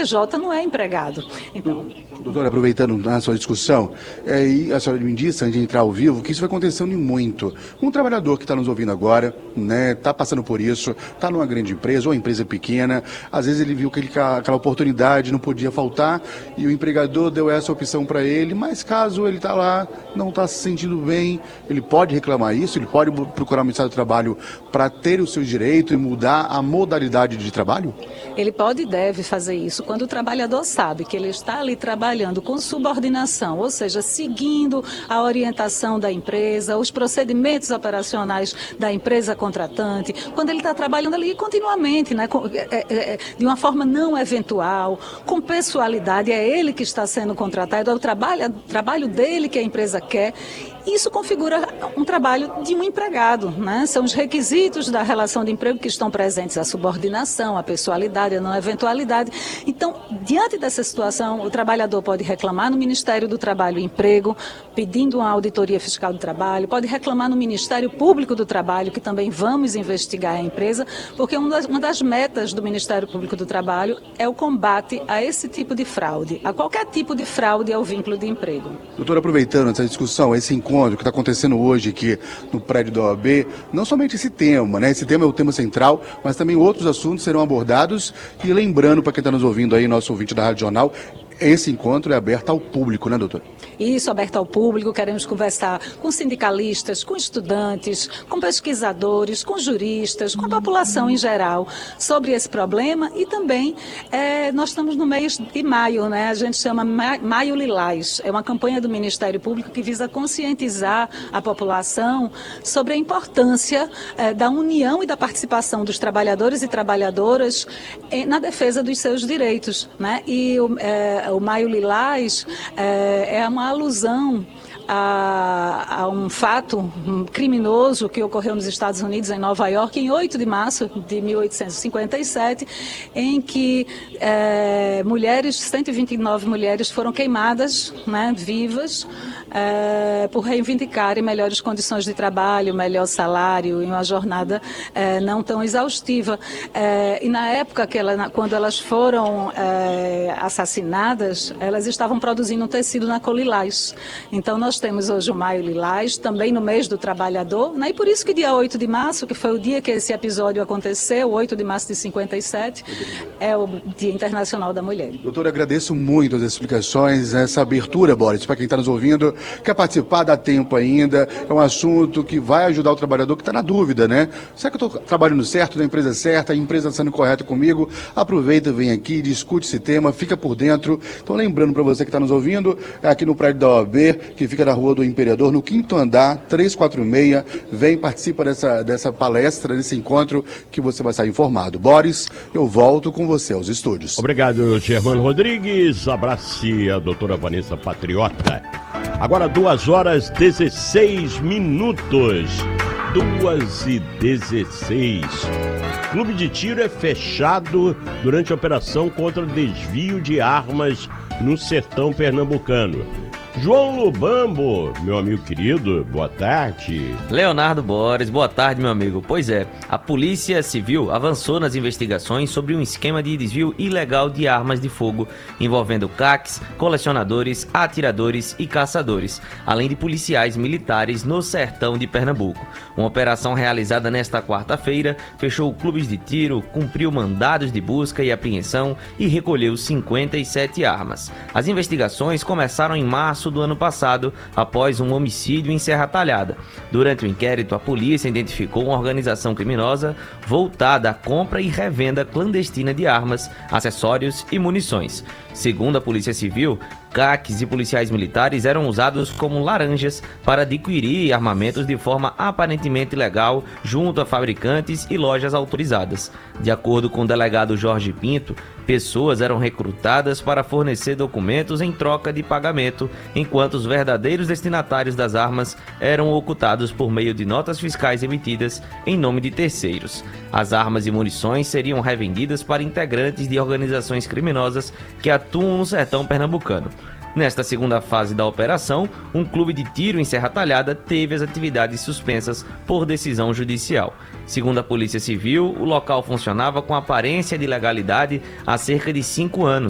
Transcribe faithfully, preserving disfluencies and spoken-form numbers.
P J não é empregado. Então, doutora, aproveitando a sua discussão, é, e a senhora me disse, antes de entrar ao vivo, que isso vai acontecendo muito. Um trabalhador que está nos ouvindo agora, né, está passando por isso, está numa grande empresa ou empresa pequena, às vezes ele viu que ele, aquela oportunidade não podia faltar e o empregador deu essa opção para ele, mas caso ele está lá, não está se sentindo bem, ele pode reclamar isso, ele pode procurar o Ministério do Trabalho para ter o seu direito e mudar a modalidade de trabalho? Ele pode e deve fazer isso quando o trabalhador sabe que ele está ali trabalhando com subordinação, ou seja, seguindo a orientação da empresa, os procedimentos operacionais da empresa contratante, quando ele está trabalhando ali continuamente, né, de uma forma não eventual, com pessoalidade, é ele que está sendo contratado, é o trabalho, o trabalho dele que a empresa quer. Isso configura um trabalho de um empregado, né? São os requisitos da relação de emprego que estão presentes, a subordinação, a pessoalidade, a não eventualidade. Então, diante dessa situação, o trabalhador pode reclamar no Ministério do Trabalho e Emprego, pedindo uma auditoria fiscal do trabalho, pode reclamar no Ministério Público do Trabalho, que também vamos investigar a empresa, porque uma das, uma das metas do Ministério Público do Trabalho é o combate a esse tipo de fraude, a qualquer tipo de fraude ao vínculo de emprego. Doutora, aproveitando essa discussão, esse encontro que está acontecendo hoje aqui no prédio da O A B, não somente esse tema, né? Esse tema é o tema central, mas também outros assuntos serão abordados. E lembrando para quem está nos ouvindo aí, nosso ouvinte da Rádio Jornal, esse encontro é aberto ao público, né, doutor? Isso, aberto ao público. Queremos conversar com sindicalistas, com estudantes, com pesquisadores, com juristas, com a população em geral sobre esse problema. E também é, nós estamos no mês de maio, né? A gente chama Maio Lilás. É uma campanha do Ministério Público que visa conscientizar a população sobre a importância é, da união e da participação dos trabalhadores e trabalhadoras é, na defesa dos seus direitos, né? E o é, O Maio Lilás é, é uma alusão a, a um fato criminoso que ocorreu nos Estados Unidos, em Nova York, em oito de março de mil oitocentos e cinquenta e sete, em que é, mulheres, cento e vinte e nove mulheres foram queimadas, né, vivas, é, por reivindicarem melhores condições de trabalho, melhor salário e uma jornada é, não tão exaustiva. É, e na época, que ela, quando elas foram é, assassinadas, elas estavam produzindo um tecido na cor lilás. Então nós temos hoje o Maio Lilás, também no mês do trabalhador, né? E por isso que dia oito de março, que foi o dia que esse episódio aconteceu, oito de março de cinquenta e sete, é o Dia Internacional da Mulher. Doutora, agradeço muito as explicações, essa abertura, Boris, para quem está nos ouvindo, quer participar, dá tempo ainda, é um assunto que vai ajudar o trabalhador que está na dúvida, né? Será que eu estou trabalhando certo, na empresa certa, a empresa está sendo correta comigo? Aproveita, vem aqui, discute esse tema, fica por dentro. Então, lembrando para você que está nos ouvindo, é aqui no prédio da O A B, que fica na Rua do Imperador, no quinto andar, trezentos e quarenta e seis. Vem, participa dessa, dessa palestra, desse encontro, que você vai sair informado. Boris, eu volto com você aos estúdios. Obrigado, Germano Rodrigues. Abrace a doutora Vanessa Patriota. Agora, duas horas e dezesseis minutos. duas e dezesseis. Clube de tiro é fechado durante a operação contra desvio de armas no sertão pernambucano. João Lubambo, meu amigo querido, boa tarde. Leonardo Boris, boa tarde, meu amigo. Pois é, a Polícia Civil avançou nas investigações sobre um esquema de desvio ilegal de armas de fogo envolvendo caques, colecionadores, atiradores e caçadores, além de policiais militares no sertão de Pernambuco. Uma operação realizada nesta quarta-feira fechou clubes de tiro, cumpriu mandados de busca e apreensão e recolheu cinquenta e sete armas. As investigações começaram em março do ano passado, após um homicídio em Serra Talhada. Durante o inquérito, a polícia identificou uma organização criminosa voltada à compra e revenda clandestina de armas, acessórios e munições. Segundo a Polícia Civil, caques e policiais militares eram usados como laranjas para adquirir armamentos de forma aparentemente ilegal junto a fabricantes e lojas autorizadas. De acordo com o delegado Jorge Pinto, pessoas eram recrutadas para fornecer documentos em troca de pagamento, enquanto os verdadeiros destinatários das armas eram ocultados por meio de notas fiscais emitidas em nome de terceiros. As armas e munições seriam revendidas para integrantes de organizações criminosas que atuam no sertão pernambucano. Nesta segunda fase da operação, um clube de tiro em Serra Talhada teve as atividades suspensas por decisão judicial. Segundo a Polícia Civil, o local funcionava com aparência de legalidade há cerca de cinco anos.